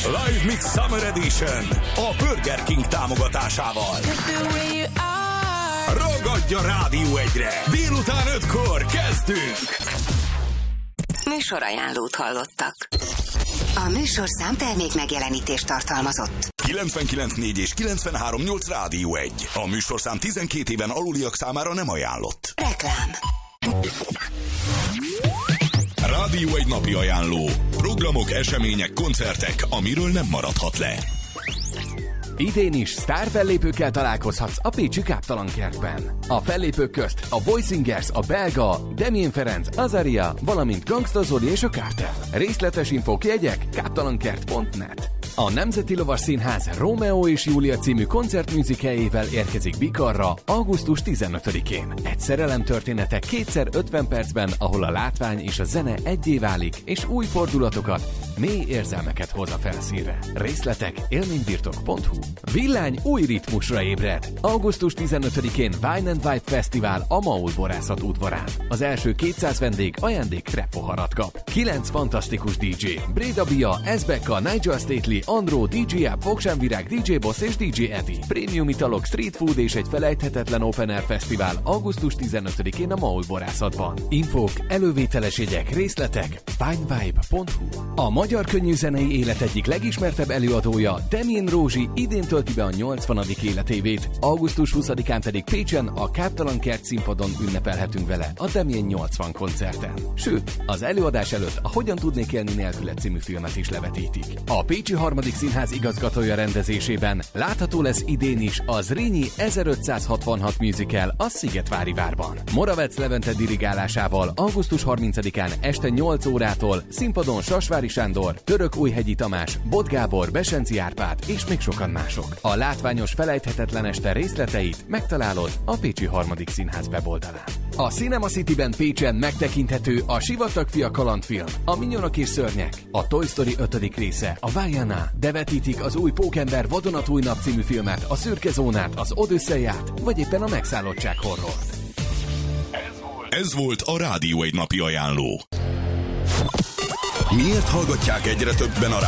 Live Mix Summer Edition a Burger King támogatásával. Ragadj a Rádió 1-re! Délután 5-kor kezdünk! Műsorajánlót hallottak. A műsorszám termék megjelenítést tartalmazott. 99.4 és 93.8 Rádió 1. A műsorszám 12 éven aluliak számára nem ajánlott. Reklám. Rádió 1 napi ajánló. Programok, események, koncertek, amiről nem maradhat le. Idén is sztárfellépőkkel találkozhatsz a pécsi Káptalankertben. A fellépők közt a Boysingers, a belga, Damien Ferenc, Azaria, valamint Gangsta Zoli és a Cartel. Részletes infók, jegyek káptalankert.net. A Nemzeti Lovas Színház Rómeó és Júlia című koncertműzikeljével érkezik Bikarra augusztus 15-én. Egy szerelemtörténete 2x50 percben, ahol a látvány és a zene egyé válik, és új fordulatokat, mély érzelmeket hoz a felszínre. Részletek élménybirtok.hu. Villány új ritmusra ébred. Augusztus 15-én Wine and Vibe Fesztivál a Maul Borászat udvarán. Az első 200 vendég ajándék krepoharat kap. 9 fantasztikus DJ. Breda Bia, Ezbekka, Nigel Stately, Andró, DJ App, Voksenvirág, DJ Boss és DJ Eddie. Prémium italok, street food és egy felejthetetlen open air fesztivál augusztus 15-én a Maul Borászatban. Infók, elővételes jegyek, részletek winevibe.hu. A magyar könnyűzenei élet egyik legismertebb előadója, Demjén Rózsi idén tölti be a 80. életévét, augusztus 20-án pedig Pécsen a Káptalankert színpadon ünnepelhetünk vele a Demjén 80 koncerten. Sőt, az előadás előtt a Hogyan tudnék élni nélküle című filmet is levetítik. A Pécsi Harmadik Színház igazgatója rendezésében látható lesz idén is a Zrínyi 1566 musical a Szigetvári várban. Moravec Levente dirigálásával augusztus 30-án este 8 órától színpadon Sasvári Sándor, Törökújhegyi Tamás, Bot Gábor, Besenci Árpád és még sokan mások. A látványos felejthetetlen este részleteit megtalálod a Pécsi Harmadik Színház weboldalán. A Cinema Cityben Pécsen megtekinthető a Sivatagfia kalandfilm, a Minyonok és Szörnyek, a Toy Story 5. része, a Vajana, de vetítik az új Pókember Vadonatúj nap című filmet, a Szürke zónát, az Odüsszeiát, vagy éppen a Megszállottság horrort. Ez volt a Rádió 1 napi ajánló. Miért hallgatják egyre többen a